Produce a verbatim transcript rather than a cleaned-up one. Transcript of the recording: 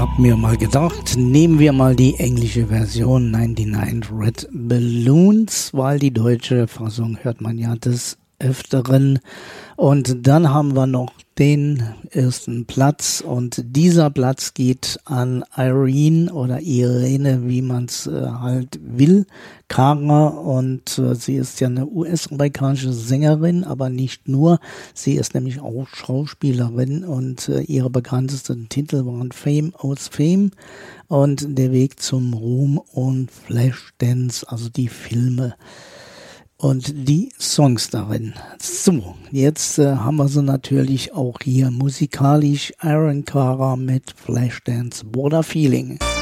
hab mir mal gedacht, nehmen wir mal die englische Version neunundneunzig Red Balloons, weil die deutsche Fassung hört man ja des Öfteren. Und dann haben wir noch den ersten Platz und dieser Platz geht an Irene oder Irene, wie man es äh, halt will, Cara, und äh, sie ist ja eine U S-amerikanische Sängerin, aber nicht nur, sie ist nämlich auch Schauspielerin und äh, ihre bekanntesten Titel waren Fame aus Fame und Der Weg zum Ruhm und Flashdance, also die Filme und die Songs darin. So, jetzt äh, haben wir sie natürlich auch hier musikalisch. Irene Cara mit Flashdance, What a Feeling.